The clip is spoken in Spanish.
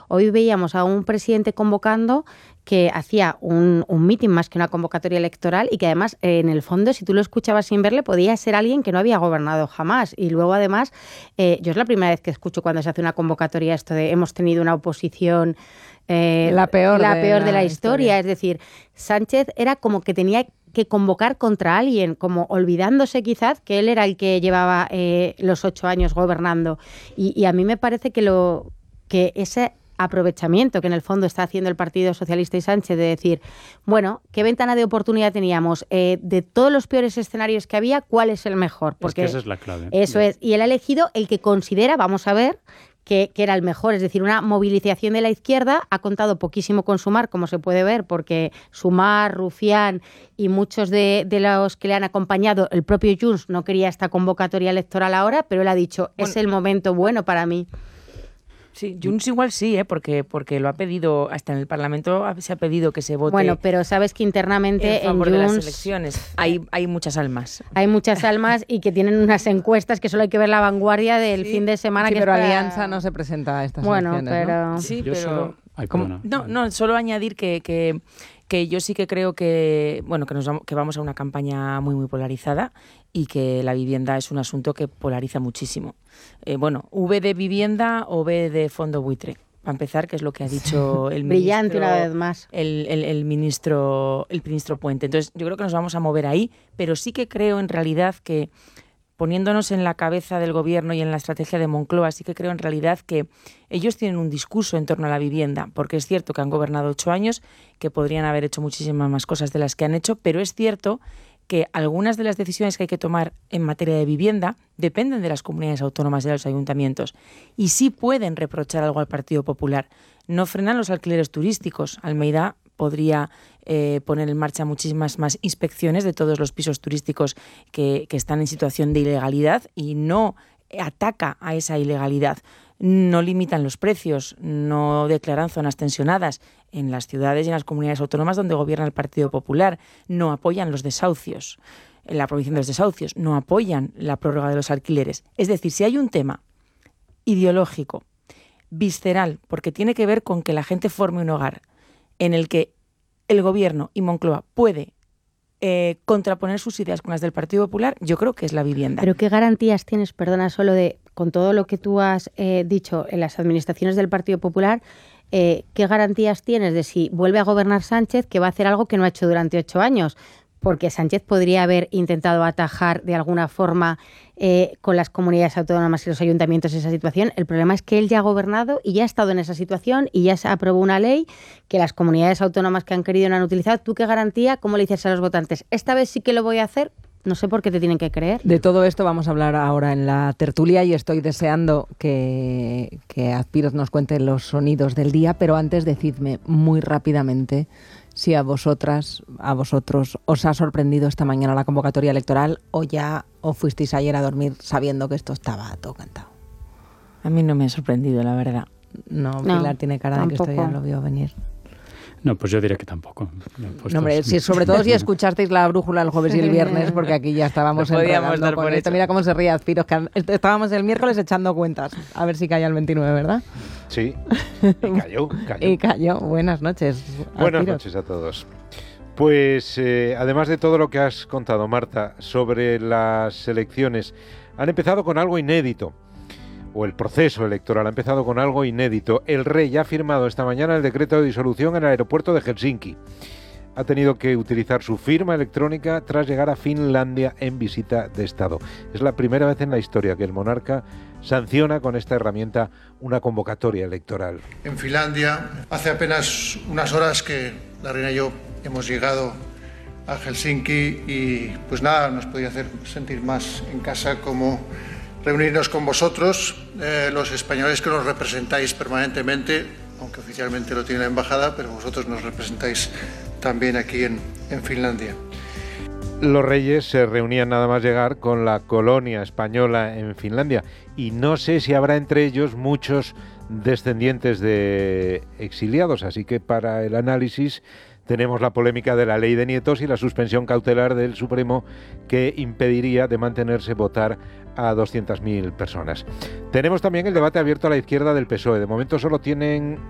Hoy veíamos a un presidente convocando que hacía un mitin más que una convocatoria electoral y que además, en el fondo, si tú lo escuchabas sin verle, podía ser alguien que no había gobernado jamás. Y luego, además, yo es la primera vez que escucho cuando se hace una convocatoria esto de hemos tenido una oposición la peor de la historia. Es decir, Sánchez era como que tenía que convocar contra alguien, como olvidándose quizás que él era el que llevaba los 8 años gobernando. Y a mí me parece que ese aprovechamiento que en el fondo está haciendo el Partido Socialista y Sánchez de decir, bueno, ¿qué ventana de oportunidad teníamos? De todos los peores escenarios que había, ¿cuál es el mejor? Porque es que esa es la clave. Eso es. Y él ha elegido el que considera, vamos a ver, que era el mejor, es decir, una movilización de la izquierda. Ha contado poquísimo con Sumar, como se puede ver, porque Sumar, Rufián y muchos de los que le han acompañado, el propio Junts no quería esta convocatoria electoral ahora, pero él ha dicho, es el momento bueno para mí. Sí, Junts igual sí, porque lo ha pedido, hasta en el Parlamento se ha pedido que se vote. Bueno, pero sabes que internamente en favor en de Junts las elecciones hay muchas almas. Hay muchas almas y que tienen unas encuestas que solo hay que ver La Vanguardia del fin de semana. Sí, que pero está... Alianza no se presenta a estas elecciones, pero... ¿no? Sí, yo pero... solo... Ay, no, solo añadir que yo sí que creo que vamos a una campaña muy, muy polarizada y que la vivienda es un asunto que polariza muchísimo. V de vivienda o V de fondo buitre. Para empezar, que es lo que ha dicho el ministro... Brillante una vez más. El ministro Puente. Entonces, yo creo que nos vamos a mover ahí, pero sí que creo en realidad que, poniéndonos en la cabeza del gobierno y en la estrategia de Moncloa, sí que creo en realidad que ellos tienen un discurso en torno a la vivienda, porque es cierto que han gobernado 8 años, que podrían haber hecho muchísimas más cosas de las que han hecho, pero es cierto que algunas de las decisiones que hay que tomar en materia de vivienda dependen de las comunidades autónomas y de los ayuntamientos, y sí pueden reprochar algo al Partido Popular. No frenan los alquileres turísticos. Almeida podría poner en marcha muchísimas más inspecciones de todos los pisos turísticos que están en situación de ilegalidad y no ataca a esa ilegalidad. No limitan los precios, no declaran zonas tensionadas en las ciudades y en las comunidades autónomas donde gobierna el Partido Popular, no apoyan los desahucios, la prohibición de los desahucios, no apoyan la prórroga de los alquileres. Es decir, si hay un tema ideológico, visceral, porque tiene que ver con que la gente forme un hogar en el que el gobierno y Moncloa puede contraponer sus ideas con las del Partido Popular, yo creo que es la vivienda. Pero ¿qué garantías tienes, perdona, solo con todo lo que tú has dicho en las administraciones del Partido Popular, qué garantías tienes de si vuelve a gobernar Sánchez, que va a hacer algo que no ha hecho durante 8 años? Porque Sánchez podría haber intentado atajar de alguna forma con las comunidades autónomas y los ayuntamientos esa situación. El problema es que él ya ha gobernado y ya ha estado en esa situación y ya se aprobó una ley que las comunidades autónomas que han querido no han utilizado. ¿Tú qué garantía? ¿Cómo le dices a los votantes? Esta vez sí que lo voy a hacer. No sé por qué te tienen que creer. De todo esto vamos a hablar ahora en la tertulia y estoy deseando que Azpiroz nos cuente los sonidos del día, pero antes decidme muy rápidamente si a vosotros os ha sorprendido esta mañana la convocatoria electoral o fuisteis ayer a dormir sabiendo que esto estaba todo cantado. A mí no me ha sorprendido, la verdad. No, Pilar tiene cara de que esto ya lo vio venir. No, pues yo diré que tampoco. No, hombre, sobre todo si escuchasteis la brújula el jueves y el viernes, porque aquí ya estábamos enredando con esto. Mira cómo se ríe Azpiroz, que estábamos el miércoles echando cuentas, a ver si caía el 29, ¿verdad? Sí, y cayó. Buenas noches, Azpiroz. Buenas noches a todos. Pues además de todo lo que has contado, Marta, sobre las elecciones, han empezado con algo inédito. O el proceso electoral ha empezado con algo inédito. El rey ya ha firmado esta mañana el decreto de disolución en el aeropuerto de Helsinki. Ha tenido que utilizar su firma electrónica tras llegar a Finlandia en visita de Estado. Es la primera vez en la historia que el monarca sanciona con esta herramienta una convocatoria electoral. En Finlandia, hace apenas unas horas que la reina y yo hemos llegado a Helsinki y pues nada, nos podía hacer sentir más en casa como reunirnos con vosotros, los españoles que nos representáis permanentemente, aunque oficialmente lo tiene la embajada, pero vosotros nos representáis también aquí en Finlandia. Los reyes se reunían nada más llegar con la colonia española en Finlandia y no sé si habrá entre ellos muchos descendientes de exiliados, así que para el análisis tenemos la polémica de la ley de nietos y la suspensión cautelar del Supremo que impediría de mantenerse votar a 200.000 personas. Tenemos también el debate abierto a la izquierda del PSOE. De momento solo tienen